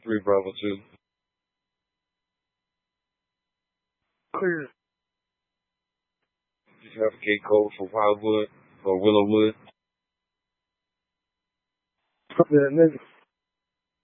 3 Bravo 2. Clear. Did you have a gate code for Wildwood or Willowwood? Fuck that nigga.